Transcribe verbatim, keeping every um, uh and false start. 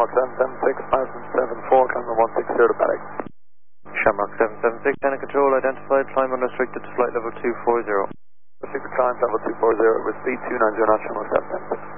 Shamrock seven seven six, Python seven four, Canada one six zero to Paddock. Shamrock seven seven six, China Control, identified, climb unrestricted to flight level two four zero. Pacific climb level two four zero with speed two nine zero knots, Shamrock seven seven six.